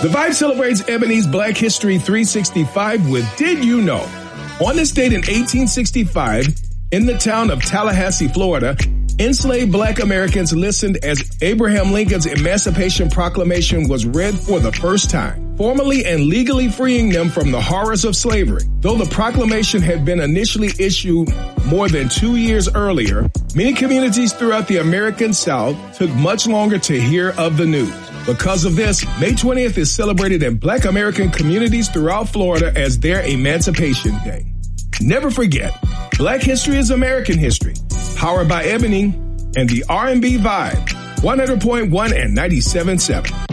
The Vibe celebrates Ebony's Black History 365 with Did You Know? On this date in 1865, in the town of Tallahassee, Florida, enslaved Black Americans listened as Abraham Lincoln's Emancipation Proclamation was read for the first time, formally and legally freeing them from the horrors of slavery. Though the proclamation had been initially issued more than 2 years earlier, many communities throughout the American South took much longer to hear of the news. Because of this, May 20th is celebrated in Black American communities throughout Florida as their Emancipation Day. Never forget, Black history is American history. Powered by Ebony and the R&B Vibe, 100.1 and 97.7.